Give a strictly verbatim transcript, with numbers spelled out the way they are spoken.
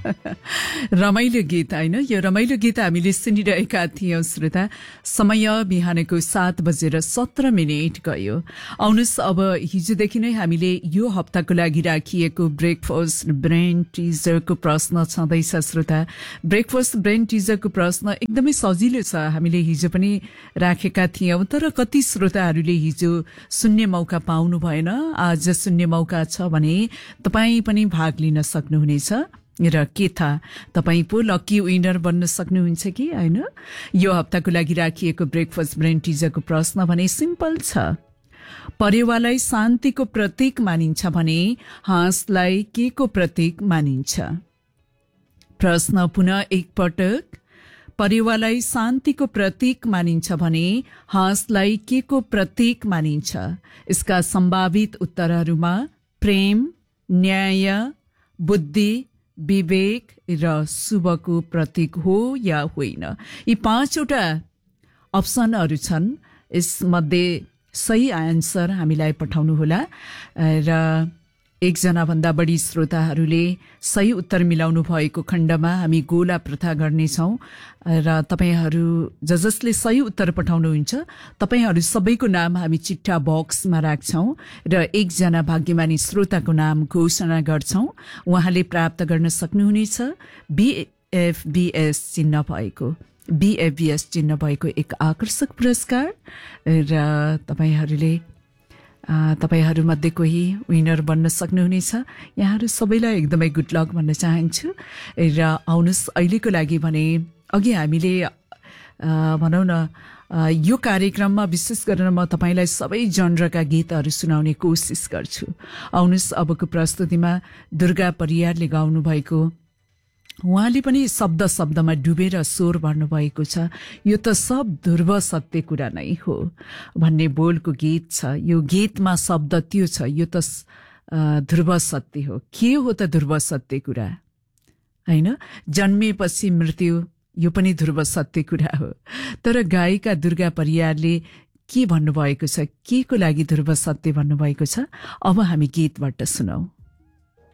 रमाइलो गीत होइन, यो रमाइलो गीत हामीले सुनिरहेका थियौं श्रोता। समय बिहानको सात बजेर सत्र मिनट गयो। आउनुहोस् अब हिजोदेखि नै हामीले यो हप्ताको लागि राखिएको ब्रेकफास्ट ब्रेन टिजरको प्रश्न छँदैछ श्रोता। ब्रेकफास्ट ब्रेन टिजरको प्रश्न एकदमै सजिलो छ, हामीले हिजो पनि राखेका थियौं, तर कति श्रोताहरूले हिजो सुन्ने मौका पाउनु भएन। आज सुन्ने मौका छ भने तपाईँ पनि भाग लिन सक्नुहुनेछ र के थाहा तपाईँ पो लकी विनर बन्न सक्नुहुन्छ कि होइन। यो हप्ताको लागि राखिएको ब्रेकफास्ट ब्रेन टिजरको प्रश्न भने सिम्पल छ। परेवालाई शान्तिको प्रतीक मानिन्छ भने हाँसलाई के को प्रतीक मानिन्छ? प्रश्न पुनः एकपटक। परेवालाई शान्तिको प्रतीक मानिन्छ भने हाँसलाई के को प्रतीक मानिन्छ? यसका सम्भावित उत्तरहरूमा प्रेम, न्याय, बुद्धि, विवेक र शुभको प्रतीक हो या होइन। यी पाँचवटा अप्सनहरू छन्, यसमध्ये सही आन्सर हामीलाई पठाउनुहोला र एकजना भन्दा बढी श्रोताहरूले सही उत्तर मिलाउनु भएको खण्डमा हामी गोला प्रथा गर्नेछौं र तपाईहरू ज जसले सही उत्तर पठाउनुहुन्छ तपाईहरू सबैको नाम हामी चिट्ठा बक्समा राख्छौं र एकजना भाग्यमानी श्रोताको नाम घोषणा गर्छौं। उहाँले प्राप्त गर्न सक्नुहुनेछ बीएफबीएस चिन्ह भएको बीएफबीएस चिन्ह भएको एक आकर्षक पुरस्कार र तपाईहरूले तपाईहरुमध्ये कोही विनर बन्न सक्नुहुनेछ। यहाँहरु सबैलाई एकदमै गुड लक भन्न चाहन्छु र आउनुस् अहिलेको लागि भने अघि हामीले भनौं न यो कार्यक्रममा विशेष गरेर म तपाईलाई सबै जनरका गीतहरु सुनाउने कोसिस गर्छु। आउनुस् अबको प्रस्तुतिमा दुर्गा परियारले गाउनु भएको, उहाँले पनि शब्द शब्दमा डुबेर स्वर भर्नु भएको छ, यो त सब ध्रुव सत्य कुरा नै हो भन्ने बोलको गीत छ। यो गीतमा शब्द त्यो छ, यो त ध्रुव सत्य हो। के हो त ध्रुव सत्य कुरा हैन? जन्मेपछि मृत्यु, यो पनि ध्रुव सत्य कुरा हो। तर गायिका दुर्गा परियारले के भन्नुभएको छ, के को लागि ध्रुव सत्य भन्नुभएको छ, अब हामी गीतबाट सुनौ।